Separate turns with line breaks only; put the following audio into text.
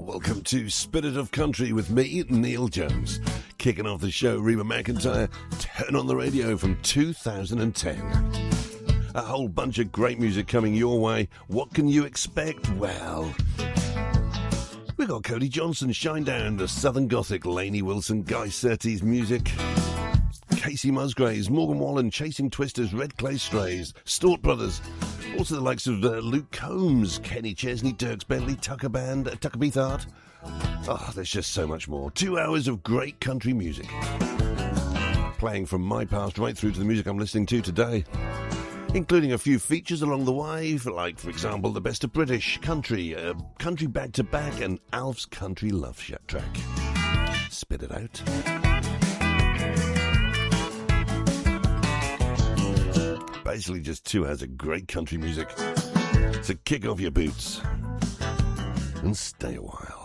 welcome to Spirit of Country with me, Neil Jones. Kicking off the show, Reba McEntire, Turn on the Radio from 2010. A whole bunch of great music coming your way. What can you expect? Well, we got Cody Johnson, Shine Down, the Southern Gothic, Lainey Wilson, Guy Surtees music, Casey Musgraves, Morgan Wallen, Chasing Twisters, Red Clay Strays, Stort Brothers, also the likes of Luke Combs, Kenny Chesney, Dierks Bentley, Tucker Band, Tucker Beathard. Oh, there's just so much more. 2 hours of great country music, playing from my past right through to the music I'm listening to today, including a few features along the way, like, for example, the best of British country, country back-to-back, and Alf's Country Love Shack track. Spit it out. Basically just 2 hours of great country music. So kick off your boots and stay a while.